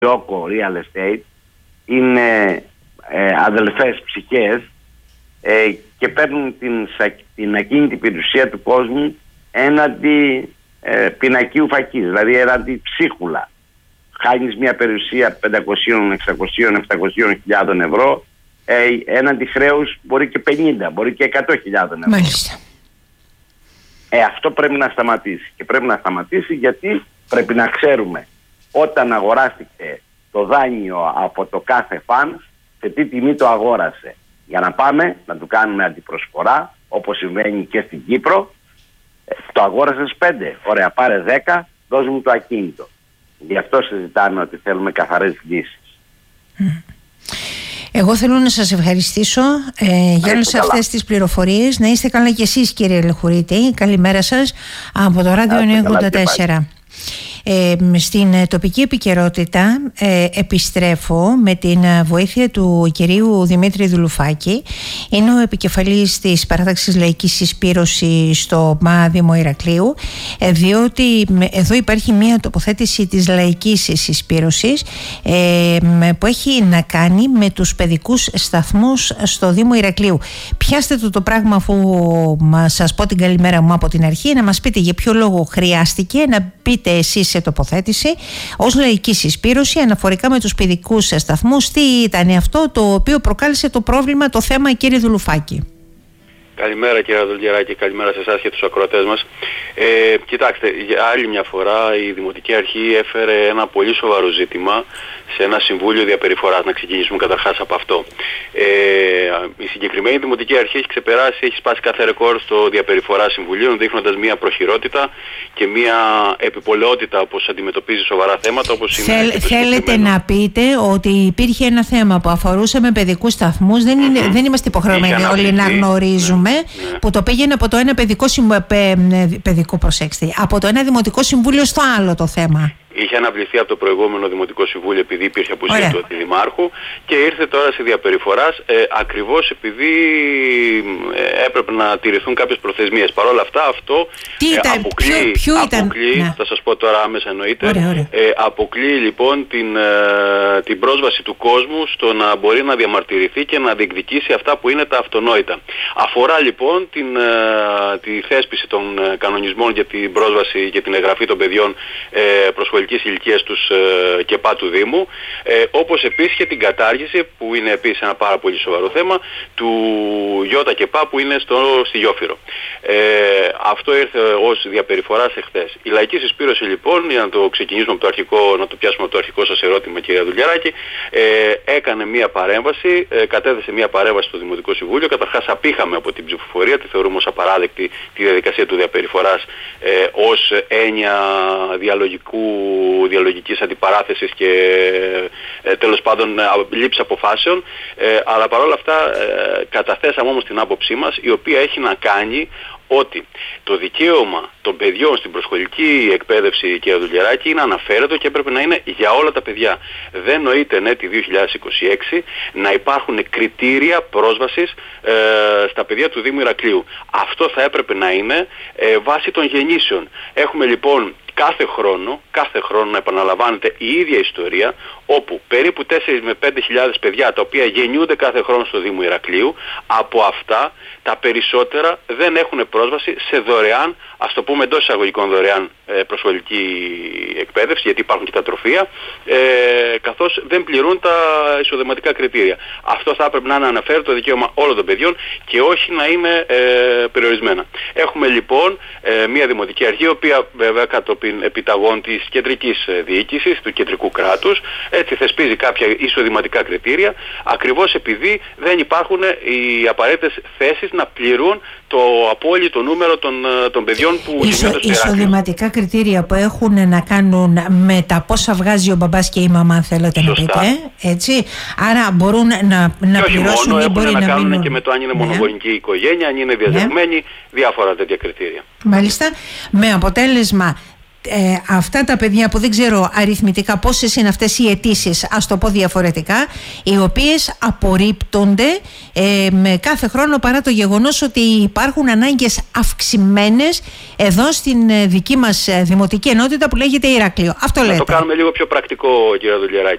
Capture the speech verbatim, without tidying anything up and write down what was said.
Ιόκο Real Estate είναι ε, αδελφές ψυχές ε, και παίρνουν την, την ακίνητη περιουσία του κόσμου έναντι ε, πινακίου φακής, δηλαδή έναντι ψίχουλα. Χάνεις μια περιουσία πεντακόσια, εξακόσια, επτακόσια χιλιάδων ευρώ ε, έναντι χρέους μπορεί και πενήντα, μπορεί και εκατό χιλιάδων ευρώ. Μάλιστα. Ε, αυτό πρέπει να σταματήσει. Και πρέπει να σταματήσει γιατί πρέπει να ξέρουμε όταν αγοράστηκε το δάνειο από το κάθε φαν σε τι τιμή το αγόρασε. Για να πάμε να του κάνουμε αντιπροσφορά, όπως συμβαίνει και στην Κύπρο. Ε, το αγόρασες πέντε. Ωραία, πάρε δέκα, δώσ' μου το ακίνητο. Γι' αυτό συζητάμε ότι θέλουμε καθαρές λύσεις. Mm. Εγώ θέλω να σας ευχαριστήσω ε, για όλες αυτές τις πληροφορίες. Να είστε καλά και εσείς, κύριε Λεχουρίτη. Καλημέρα σας από το Ράδιο εννιακόσια ογδόντα τέσσερα. Ε, στην τοπική επικαιρότητα ε, επιστρέφω με την βοήθεια του κυρίου Δημήτρη Δουλουφάκη. Είναι ο επικεφαλής της παράταξης Λαϊκής Συσπήρωσης στο ΜΑ Δήμο Ηρακλείου, ε, διότι εδώ υπάρχει μια τοποθέτηση της Λαϊκής Συσπήρωσης ε, που έχει να κάνει με τους παιδικούς σταθμούς στο Δήμο Ηρακλείου. Πιάστε το το πράγμα αφού σας πω την καλημέρα μου από την αρχή, να μας πείτε για ποιο λόγο χρειάστηκε να πείτε εσείς σε τοποθέτηση ως Λαϊκή Συσπήρωση αναφορικά με τους παιδικούς σταθμούς. Τι ήταν αυτό το οποίο προκάλεσε το πρόβλημα, το θέμα, κύριε Δουλουφάκη? Καλημέρα, κύριε Αδουλγεράκη, καλημέρα σε εσάς και τους ακροατές μας. Ε, κοιτάξτε, για άλλη μια φορά η Δημοτική Αρχή έφερε ένα πολύ σοβαρό ζήτημα σε ένα Συμβούλιο Διαπεριφοράς. Να ξεκινήσουμε καταρχάς από αυτό. Ε, η συγκεκριμένη Δημοτική Αρχή έχει ξεπεράσει, έχει σπάσει κάθε ρεκόρ στο Διαπεριφορά Συμβουλίων, δείχνοντας μια προχειρότητα και μια επιπολαιότητα όπως αντιμετωπίζει σοβαρά θέματα. Όπως είναι Θέλ, θέλετε να πείτε ότι υπήρχε ένα θέμα που αφορούσε με παιδικούς σταθμούς, δεν, είναι, mm-hmm. δεν είμαστε υποχρεωμένοι όλοι να γνωρίζουμε, ναι, ναι. που το πήγαινε από το ένα παιδικό, παι, παιδικό προσέξτε, από το ένα Δημοτικό Συμβούλιο στο άλλο το θέμα. Είχε αναβληθεί από το προηγούμενο Δημοτικό Συμβούλιο επειδή υπήρχε απουσία του Αντιδημάρχου και ήρθε τώρα σε διαπεριφοράς ε, ακριβώς επειδή ε, έπρεπε να τηρηθούν κάποιες προθεσμίες. Παρ' όλα αυτά αυτό Τι ήταν, ε, αποκλείει, ποιο, ποιο αποκλείει ήταν, θα σας πω τώρα άμεσα εννοείται, ωραία, ωραία. Ε, αποκλείει λοιπόν την, ε, την πρόσβαση του κόσμου στο να μπορεί να διαμαρτυρηθεί και να διεκδικήσει αυτά που είναι τα αυτονόητα. Αφορά λοιπόν την, ε, τη θέσπιση των κανονισμών για την πρόσβαση και την εγγραφή των παιδιών ε, προσχολικής ηλικίας τους ε, και πά του Δήμου, ε, όπως επίσης και την κατάργηση, που είναι επίσης ένα πάρα πολύ σοβαρό θέμα, του Ιώτα και Πα που είναι στο, στη Γιόφυρο. Ε, αυτό ήρθε ως διαπεριφορά εχθές. Η Λαϊκή Συσπήρωση λοιπόν, για να το ξεκινήσουμε από το αρχικό, να το πιάσουμε από το αρχικό σας ερώτημα, κυρία Δουλγεράκη, ε, έκανε μία παρέμβαση, ε, κατέθεσε μία παρέμβαση στο Δημοτικό Συμβούλιο. Καταρχάς απήχαμε από την ψηφοφορία, τη θεωρούμε ως απαράδεκτη τη διαδικασία του διαπεριφοράς ε, ως έννοια διαλογικού, διαλογικής αντιπαράθεσης και ε, τέλος πάντων λήψη αποφάσεων, ε, αλλά παρόλα αυτά ε, καταθέσαμε όμως την άποψή μας, η οποία έχει να κάνει ότι το δικαίωμα των παιδιών στην προσχολική εκπαίδευση, κύριε Δουλγεράκη, είναι αναφέρετο και έπρεπε να είναι για όλα τα παιδιά. Δεν νοείται έτη δύο χιλιάδες είκοσι έξι να υπάρχουν κριτήρια πρόσβασης ε, στα παιδιά του Δήμου Ηρακλείου. Αυτό θα έπρεπε να είναι ε, βάση των γεννήσεων. Έχουμε λοιπόν κάθε χρόνο, κάθε χρόνο να επαναλαμβάνεται η ίδια ιστορία, όπου περίπου τέσσερις με πέντε χιλιάδες παιδιά τα οποία γεννιούνται κάθε χρόνο στο Δήμο Ηρακλείου, από αυτά τα περισσότερα δεν έχουν πρόσβαση σε δωρεάν, ας το πούμε εντός εισαγωγικών δωρεάν ε, προσχολική εκπαίδευση, γιατί υπάρχουν και τα τροφεία, ε, καθώς δεν πληρούν τα εισοδηματικά κριτήρια. Αυτό θα έπρεπε να αναφέρει το δικαίωμα όλων των παιδιών και όχι να είναι ε, περιορισμένα. Έχουμε λοιπόν ε, μια Δημοτική Αρχή, η οποία βέβαια κατόπιν επιταγών της κεντρικής διοίκησης, του κεντρικού κράτους, έτσι θεσπίζει κάποια ισοδηματικά κριτήρια, ακριβώς επειδή δεν υπάρχουν οι απαραίτητες θέσεις να πληρούν το απόλυτο νούμερο των, των παιδιών που Ισο, γεννιούνται στο Ηράκλειο. Ισοδηματικά κριτήρια που έχουν να κάνουν με τα πόσα βγάζει ο μπαμπάς και η μαμά, θέλετε Σωστά. να πείτε, έτσι. Άρα μπορούν να, να πληρώσουν μόνο, ή μπορεί να, να κάνουν μείνουν... και με το αν είναι ναι. μονογονική οικογένεια, αν είναι διαζευμένη, ναι. διάφορα τέτοια κριτήρια. Μάλιστα, με αποτέλεσμα ε, αυτά τα παιδιά που δεν ξέρω αριθμητικά πόσες είναι αυτές οι αιτήσεις, ας το πω διαφορετικά, οι οποίες απορρίπτονται ε, με κάθε χρόνο, παρά το γεγονός ότι υπάρχουν ανάγκες αυξημένες εδώ στην ε, δική μας ε, δημοτική ενότητα που λέγεται Ηράκλειο. Αυτό λέτε. Να το κάνουμε λίγο πιο πρακτικό, κύριε Δουλιεράκη.